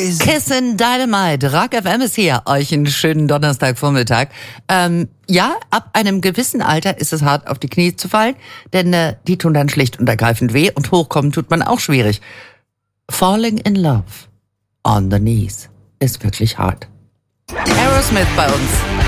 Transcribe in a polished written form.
eyes. Kissin' Dynamite, Rock FM ist hier. Euch einen schönen Donnerstagvormittag. Ja, ab einem gewissen Alter ist es hart, auf die Knie zu fallen, denn die tun dann schlicht und ergreifend weh und hochkommen tut man auch schwierig. Falling in love on the knees ist wirklich hart. Aerosmith bei uns.